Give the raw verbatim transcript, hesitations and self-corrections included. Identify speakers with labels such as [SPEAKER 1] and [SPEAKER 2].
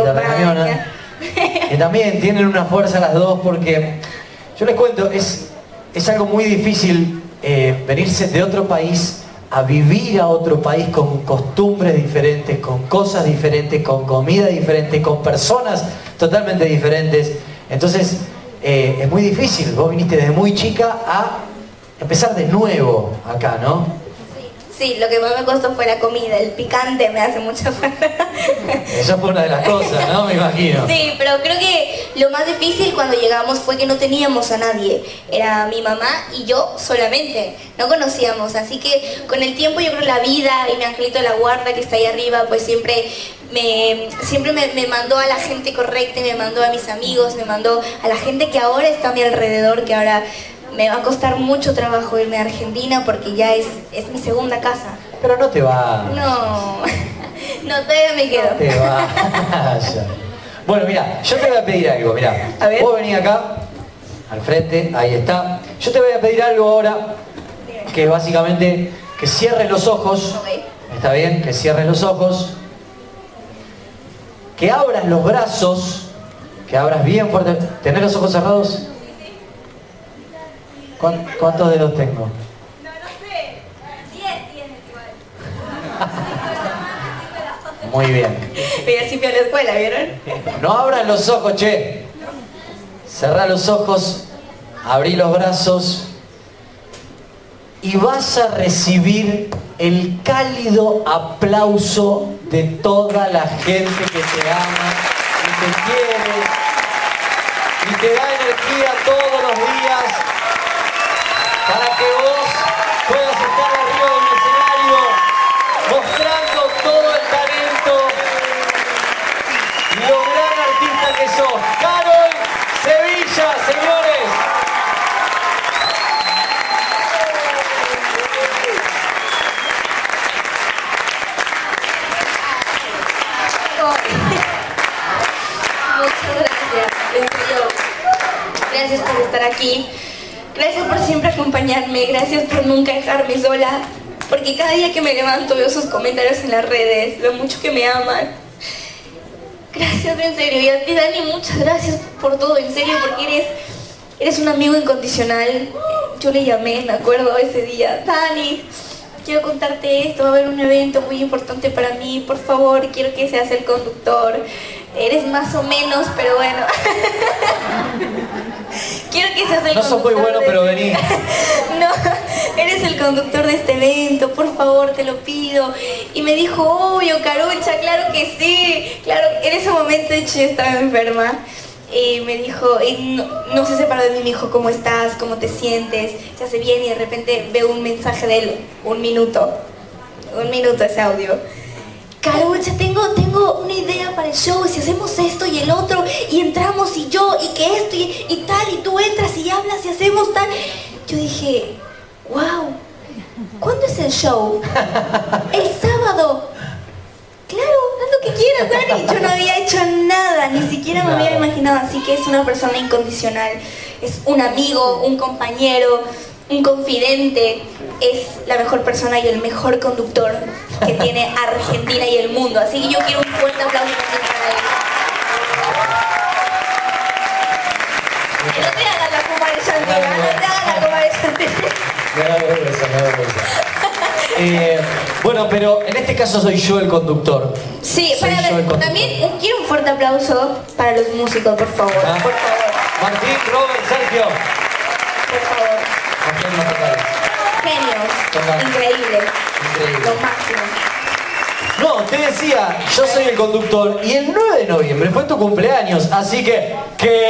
[SPEAKER 1] guitarra cañona. Que también tienen una fuerza las dos, porque yo les cuento, es, es algo muy difícil eh, venirse de otro país a vivir a otro país con costumbres diferentes, con cosas diferentes, con comida diferente, con personas totalmente diferentes. Entonces eh, es muy difícil. Vos viniste desde muy chica a empezar de nuevo acá, ¿no?
[SPEAKER 2] Sí, lo que más me costó fue la comida, el picante me hace mucha falta.
[SPEAKER 1] Eso fue una de las cosas, ¿no? Me imagino.
[SPEAKER 2] Sí, pero creo que lo más difícil cuando llegamos fue que no teníamos a nadie. Era mi mamá y yo solamente, no conocíamos. Así que con el tiempo yo creo la vida y mi angelito de la guarda que está ahí arriba, pues siempre me, siempre me, me mandó a la gente correcta, y me mandó a mis amigos, me mandó a la gente que ahora está a mi alrededor, que ahora... Me va a costar mucho trabajo irme a Argentina porque ya es, es mi segunda casa.
[SPEAKER 1] Pero no te vas.
[SPEAKER 2] No, no, todavía me quedo.
[SPEAKER 1] No te vas. Bueno, mira, yo te voy a pedir algo, mira.
[SPEAKER 2] A ver.
[SPEAKER 1] Vos venís acá, al frente, ahí está. Yo te voy a pedir algo ahora, que es básicamente que cierres los ojos.
[SPEAKER 2] Okay.
[SPEAKER 1] ¿Está bien? Que cierres los ojos. Que abras los brazos. Que abras bien fuerte. ¿Tenés los ojos cerrados? ¿Cuántos dedos tengo?
[SPEAKER 2] No, no sé. diez tienes igual.
[SPEAKER 1] Muy bien.
[SPEAKER 2] Pero así fui a la escuela, ¿vieron?
[SPEAKER 1] No abran los ojos, che. Cerrá los ojos, abrí los brazos y vas a recibir el cálido aplauso de toda la gente que te ama y te quiere y te da energía todos los días para que vos puedas estar arriba de un escenario mostrando todo el talento y lo gran artista que sos. Carol Sevilla, señores.
[SPEAKER 2] Muchas gracias. En serio, gracias por estar aquí. Gracias por siempre acompañarme, gracias por nunca dejarme sola, porque cada día que me levanto veo sus comentarios en las redes, lo mucho que me aman. Gracias, en serio, y a ti, Dani, muchas gracias por todo, en serio, porque eres, eres un amigo incondicional. Yo le llamé, me acuerdo ese día, Dani, quiero contarte esto, va a haber un evento muy importante para mí, por favor, quiero que seas el conductor. Eres más o menos, pero bueno. Quiero que seas el
[SPEAKER 1] No sos muy bueno,
[SPEAKER 2] de...
[SPEAKER 1] pero vení.
[SPEAKER 2] No, eres el conductor de este evento, por favor, te lo pido. Y me dijo, obvio, Carucha, claro que sí. Claro, en ese momento, de hecho, yo estaba enferma. Y me dijo, y no, no se separó de mí, me dijo, ¿cómo estás? ¿Cómo te sientes? Se hace bien, y de repente veo un mensaje de él, un minuto. Un minuto ese audio. Carucha, tengo, tengo una idea para el show, si hacemos esto y el otro, y entramos y yo, y que esto y, y tal, y tú entras y hablas y hacemos tal. Yo dije, wow, ¿cuándo es el show? El sábado. Claro, haz lo que quieras, Dani. Yo no había hecho nada, ni siquiera me había imaginado, así que es una persona incondicional, es un amigo, un compañero, un confidente, es la mejor persona y el mejor conductor que tiene Argentina y el mundo. Así que yo quiero un fuerte aplauso también para él. No te hagas la coma de Chantilly, no te hagas la coma de Chantilly.
[SPEAKER 1] Me da vergüenza, me da vergüenza. Eh, bueno, pero en este caso soy yo el conductor.
[SPEAKER 2] Sí,
[SPEAKER 1] soy
[SPEAKER 2] para ver, también un, quiero un fuerte aplauso para los músicos, por favor,
[SPEAKER 1] ¿Ah?
[SPEAKER 2] por favor.
[SPEAKER 1] Martín, Robert, Sergio.
[SPEAKER 2] Por favor. Genios, increíble,
[SPEAKER 1] Increíble.
[SPEAKER 2] lo máximo.
[SPEAKER 1] No, te decía, yo soy el conductor y el nueve de noviembre fue tu cumpleaños, así que... que